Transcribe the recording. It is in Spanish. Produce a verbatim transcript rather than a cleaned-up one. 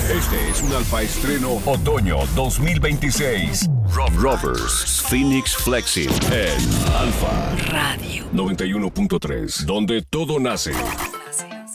Este es un Alfa Estreno Otoño dos mil veintiséis. Rovers Phoenix Flexing en Alfa Radio noventa y uno punto tres, donde todo nace.